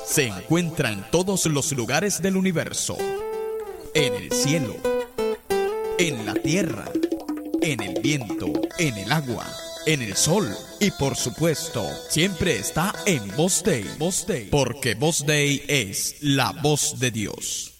se encuentra en todos los lugares del universo, en el cielo, en la tierra, en el viento, en el agua, en el sol y por supuesto siempre está en Voz Dei, porque Voz Dei es la voz de Dios.